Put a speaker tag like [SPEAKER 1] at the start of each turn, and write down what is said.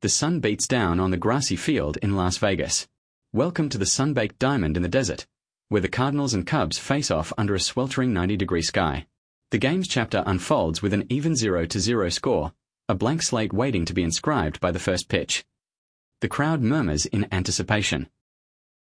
[SPEAKER 1] The sun beats down on the grassy field in Las Vegas. Welcome to the sun-baked diamond in the desert, where the Cardinals and Cubs face off under a sweltering 90-degree sky. The game's chapter unfolds with an even 0-0 score, a blank slate waiting to be inscribed by the first pitch. The crowd murmurs in anticipation.